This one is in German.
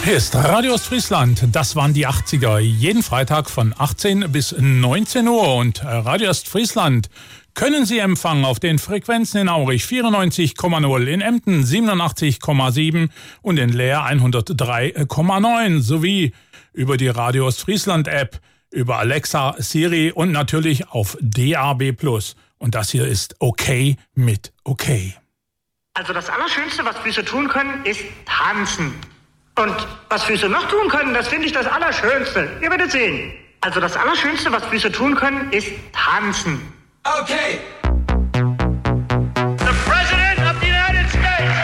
Hier ist Radio Ostfriesland, das waren die 80er, jeden Freitag von 18 bis 19 Uhr und Radio Ostfriesland können Sie empfangen auf den Frequenzen in Aurich 94,0, in Emden 87,7 und in Leer 103,9 sowie über die Radio Ostfriesland App, über Alexa, Siri und natürlich auf DAB+. Und das hier ist Okay mit Okay. Also das Allerschönste, was Füße tun können, ist tanzen. Und was Füße noch tun können, das finde ich das Allerschönste. Ihr werdet sehen. Also das Allerschönste, was Füße tun können, ist tanzen. Okay.